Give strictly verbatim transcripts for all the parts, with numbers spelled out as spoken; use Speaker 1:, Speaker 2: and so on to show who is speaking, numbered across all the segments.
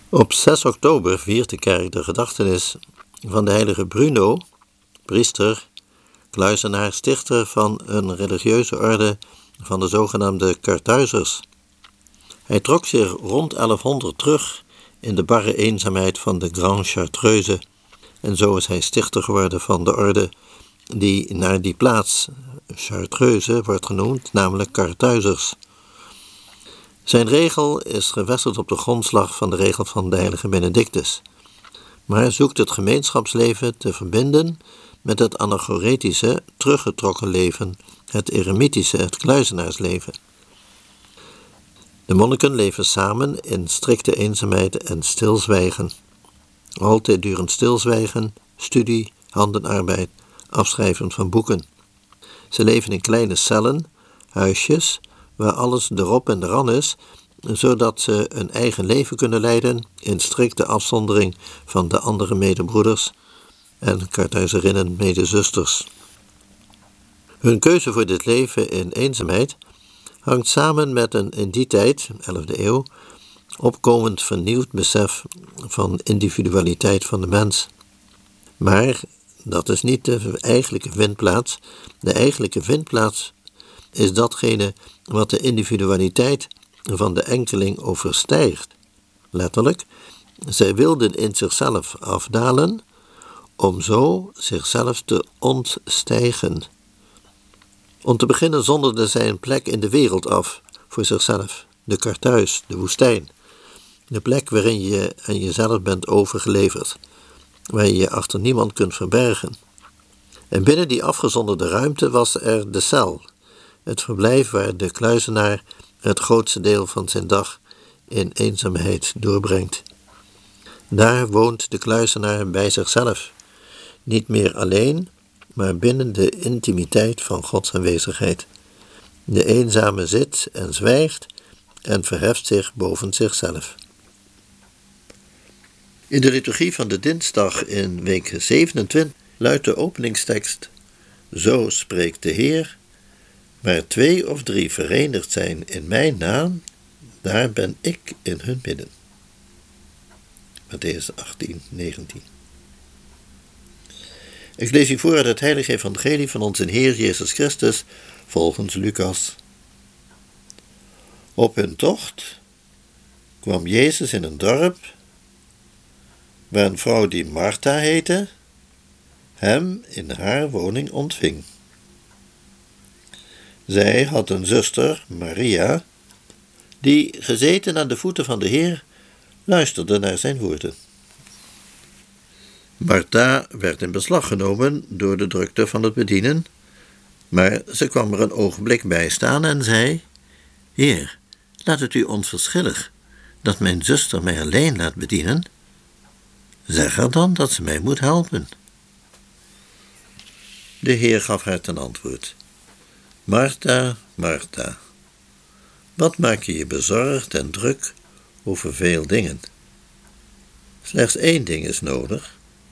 Speaker 1: Op zes oktober viert de kerk de gedachtenis van de heilige Bruno, priester, kluizenaar, stichter van een religieuze orde van de zogenaamde Karthuizers. Hij trok zich rond elfhonderd terug in de barre eenzaamheid van de Grande Chartreuse en zo is hij stichter geworden van de orde die naar die plaats, Chartreuse, wordt genoemd, namelijk Karthuizers. Zijn regel is gevestigd op de grondslag van de regel van de heilige Benedictus, maar zoekt het gemeenschapsleven te verbinden met het anachoretische, teruggetrokken leven, het eremitische, het kluizenaarsleven. De monniken leven samen in strikte eenzaamheid en stilzwijgen. Altijd durend stilzwijgen, studie, handenarbeid, afschrijven van boeken. Ze leven in kleine cellen, huisjes, waar alles erop en eran is, zodat ze een eigen leven kunnen leiden in strikte afzondering van de andere medebroeders en Karthuizerinnen medezusters. Hun keuze voor dit leven in eenzaamheid hangt samen met een in die tijd, elfde eeuw, opkomend vernieuwd besef van individualiteit van de mens. Maar dat is niet de eigenlijke vindplaats. De eigenlijke vindplaats is datgene wat de individualiteit van de enkeling overstijgt. Letterlijk, zij wilden in zichzelf afdalen om zo zichzelf te ontstijgen. Om te beginnen zonderden zij een plek in de wereld af voor zichzelf, de karthuis, de woestijn. De plek waarin je aan jezelf bent overgeleverd, waar je je achter niemand kunt verbergen. En binnen die afgezonderde ruimte was er de cel, het verblijf waar de kluizenaar het grootste deel van zijn dag in eenzaamheid doorbrengt. Daar woont de kluizenaar bij zichzelf, niet meer alleen, maar binnen de intimiteit van Gods aanwezigheid. De eenzame zit en zwijgt en verheft zich boven zichzelf. In de liturgie van de dinsdag in week zevenentwintig luidt de openingstekst: Zo spreekt de Heer, waar twee of drie verenigd zijn in mijn naam, daar ben ik in hun midden. Mattheüs achttien, negentien. Ik lees u voor uit het heilige evangelie van onze Heer Jezus Christus volgens Lucas. Op hun tocht kwam Jezus in een dorp waar een vrouw die Martha heette hem in haar woning ontving. Zij had een zuster, Maria, die gezeten aan de voeten van de Heer luisterde naar zijn woorden. Martha werd in beslag genomen door de drukte van het bedienen, maar ze kwam er een ogenblik bij staan en zei: Heer, laat het u onverschillig dat mijn zuster mij alleen laat bedienen. Zeg haar dan dat ze mij moet helpen. De Heer gaf haar ten antwoord: Martha, Martha, wat maak je je bezorgd en druk over veel dingen? Slechts één ding is nodig.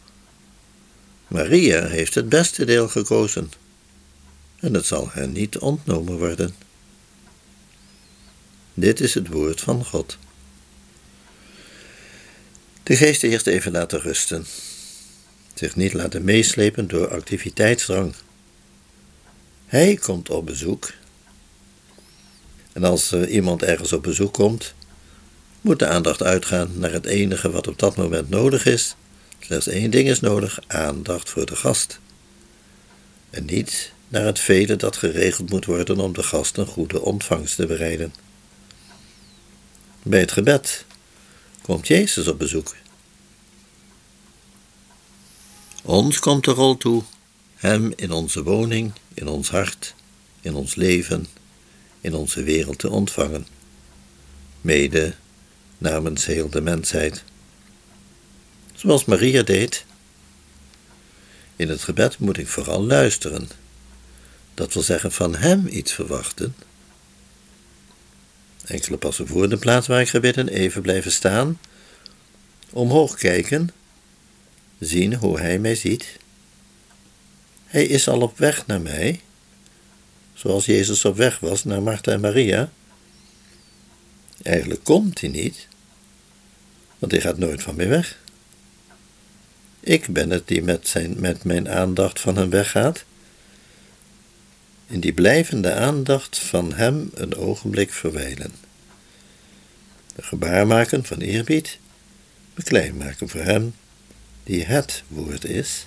Speaker 1: Maria heeft het beste deel gekozen en het zal haar niet ontnomen worden. Dit is het woord van God. De geest eerst even laten rusten, zich niet laten meeslepen door activiteitsdrang. Hij komt op bezoek. En als er iemand ergens op bezoek komt, moet de aandacht uitgaan naar het enige wat op dat moment nodig is. Slechts één ding is nodig: aandacht voor de gast. En niet naar het vele dat geregeld moet worden om de gast een goede ontvangst te bereiden. Bij het gebed komt Jezus op bezoek. Ons komt de rol toe hem in onze woning, in ons hart, in ons leven, in onze wereld te ontvangen, mede namens heel de mensheid. Zoals Maria deed. In het gebed moet ik vooral luisteren, dat wil zeggen van hem iets verwachten. Enkele passen voor de plaats waar ik ga bidden even blijven staan, omhoog kijken, zien hoe hij mij ziet. Hij is al op weg naar mij, zoals Jezus op weg was naar Martha en Maria. Eigenlijk komt hij niet, want hij gaat nooit van mij weg. Ik ben het die met, zijn, met mijn aandacht van hem weggaat. In die blijvende aandacht van hem een ogenblik verwijlen. Een gebaar maken van eerbied, me klein maken voor hem die het woord is.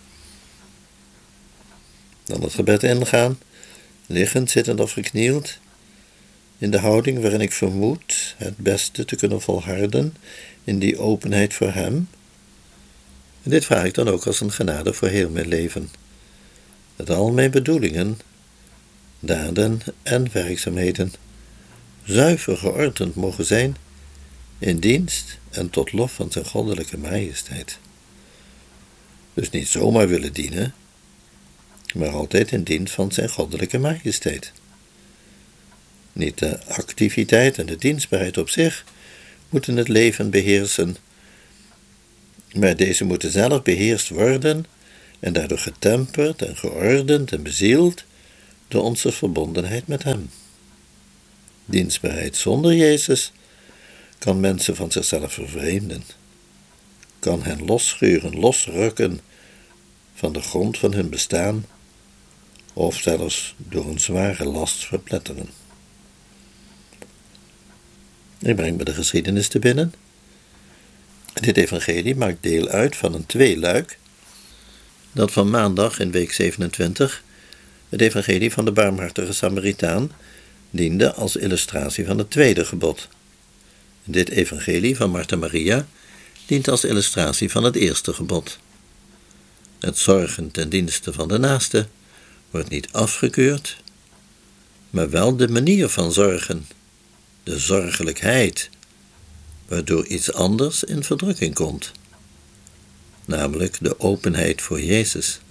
Speaker 1: Dan het gebed ingaan, liggend, zittend of geknield, in de houding waarin ik vermoed het beste te kunnen volharden in die openheid voor hem. En dit vraag ik dan ook als een genade voor heel mijn leven. Dat al mijn bedoelingen, daden en werkzaamheden zuiver geordend mogen zijn in dienst en tot lof van zijn goddelijke majesteit. Dus niet zomaar willen dienen, maar altijd in dienst van zijn goddelijke majesteit. Niet de activiteit en de dienstbaarheid op zich moeten het leven beheersen, maar deze moeten zelf beheerst worden en daardoor getemperd en geordend en bezield door onze verbondenheid met hem. Dienstbaarheid zonder Jezus kan mensen van zichzelf vervreemden, kan hen losscheuren, losrukken van de grond van hun bestaan of zelfs door een zware last verpletteren. Ik breng me de geschiedenis te binnen. Dit evangelie maakt deel uit van een tweeluik, dat van maandag in week zevenentwintig, het evangelie van de barmhartige Samaritaan, diende als illustratie van het tweede gebod. Dit evangelie van Martha Maria dient als illustratie van het eerste gebod. Het zorgen ten dienste van de naaste wordt niet afgekeurd, maar wel de manier van zorgen, de zorgelijkheid, waardoor iets anders in verdrukking komt, namelijk de openheid voor Jezus.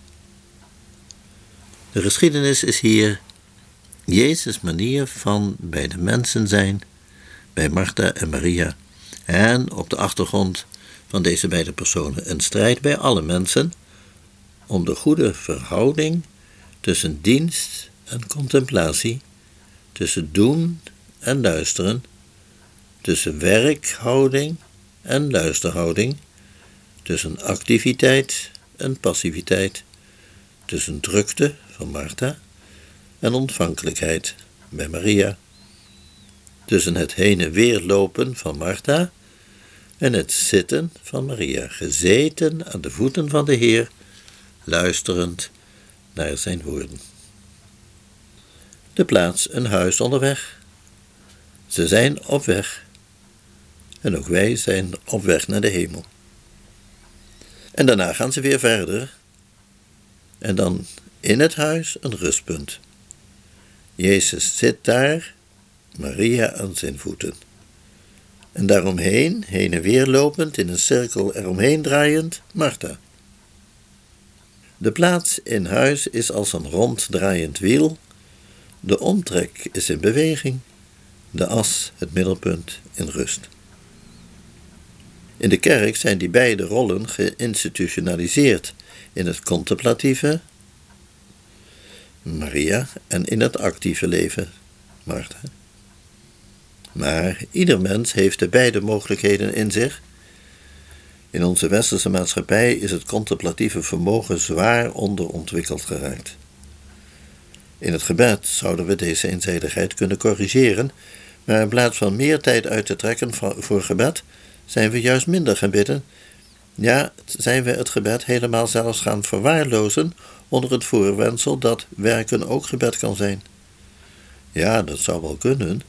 Speaker 1: De geschiedenis is hier Jezus' manier van bij de mensen zijn, bij Martha en Maria, en op de achtergrond van deze beide personen een strijd bij alle mensen om de goede verhouding tussen dienst en contemplatie, tussen doen en luisteren, tussen werkhouding en luisterhouding, tussen activiteit en passiviteit, tussen drukte van Martha en ontvankelijkheid bij Maria, tussen het heen en weer lopen van Martha en het zitten van Maria, gezeten aan de voeten van de Heer, luisterend naar zijn woorden. De plaats, een huis onderweg. Ze zijn op weg. En ook wij zijn op weg naar de hemel. En daarna gaan ze weer verder. En dan in het huis een rustpunt. Jezus zit daar, Maria aan zijn voeten. En daaromheen, heen en weer lopend, in een cirkel eromheen draaiend, Martha. De plaats in huis is als een ronddraaiend wiel. De omtrek is in beweging, de as het middelpunt in rust. In de kerk zijn die beide rollen geïnstitutionaliseerd in het contemplatieve, Maria, en in het actieve leven, Martha. Maar ieder mens heeft de beide mogelijkheden in zich. In onze westerse maatschappij is het contemplatieve vermogen zwaar onderontwikkeld geraakt. In het gebed zouden we deze eenzijdigheid kunnen corrigeren, maar in plaats van meer tijd uit te trekken voor gebed, zijn we juist minder gaan bidden. Ja, zijn we het gebed helemaal zelfs gaan verwaarlozen onder het voorwendsel dat werken ook gebed kan zijn. Ja, dat zou wel kunnen.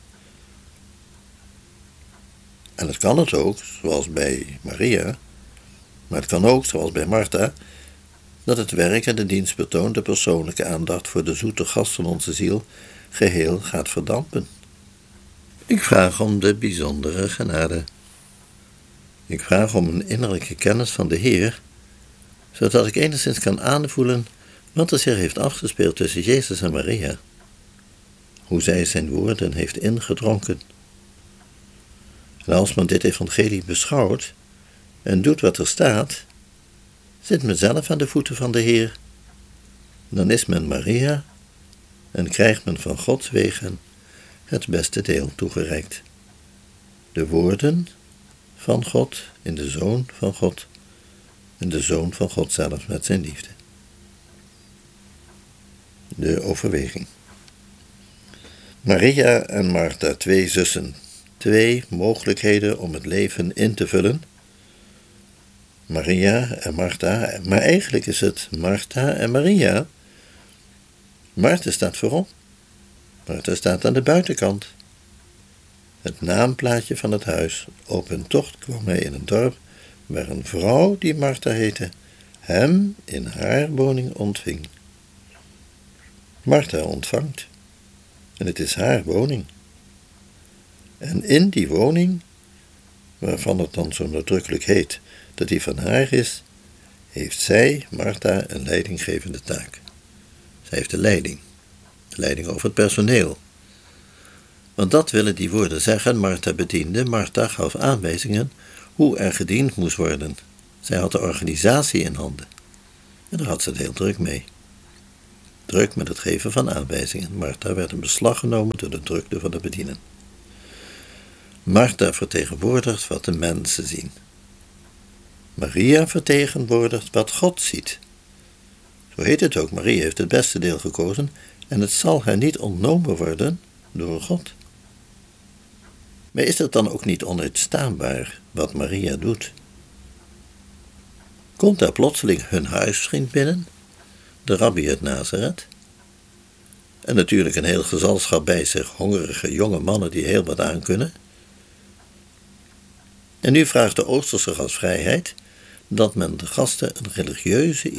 Speaker 1: En het kan het ook, zoals bij Maria, maar het kan ook, zoals bij Martha, dat het werk en de dienstbetoon de persoonlijke aandacht voor de zoete gast van onze ziel geheel gaat verdampen. Ik vraag om de bijzondere genade. Ik vraag om een innerlijke kennis van de Heer, zodat ik enigszins kan aanvoelen wat er zich heeft afgespeeld tussen Jezus en Maria, hoe zij zijn woorden heeft ingedronken. En als men dit evangelie beschouwt en doet wat er staat, zit men zelf aan de voeten van de Heer. Dan is men Maria en krijgt men van Gods wegen het beste deel toegereikt. De woorden van God in de Zoon van God en de Zoon van God zelf met zijn liefde. De overweging. Maria en Martha, twee zussen, twee mogelijkheden om het leven in te vullen. Maria en Martha, maar eigenlijk is het Martha en Maria. Martha staat voorop. Martha staat aan de buitenkant. Het naamplaatje van het huis. Op hun tocht kwam hij in een dorp waar een vrouw die Martha heette hem in haar woning ontving. Martha ontvangt. En het is haar woning. En in die woning, waarvan het dan zo nadrukkelijk heet dat die van haar is, heeft zij, Martha, een leidinggevende taak. Zij heeft de leiding. De leiding over het personeel. Want dat willen die woorden zeggen. Martha bediende, Martha gaf aanwijzingen hoe er gediend moest worden. Zij had de organisatie in handen. En daar had ze het heel druk mee. Druk met het geven van aanwijzingen. Martha werd in beslag genomen door de drukte van het bedienen. Martha vertegenwoordigt wat de mensen zien. Maria vertegenwoordigt wat God ziet. Zo heet het ook, Maria heeft het beste deel gekozen en het zal haar niet ontnomen worden door God. Maar is het dan ook niet onuitstaanbaar wat Maria doet? Komt daar plotseling hun huisvriend binnen, de rabbi uit Nazareth, en natuurlijk een heel gezelschap bij zich, hongerige jonge mannen die heel wat aankunnen. En nu vraagt de Oosterse gastvrijheid dat men de gasten een religieuze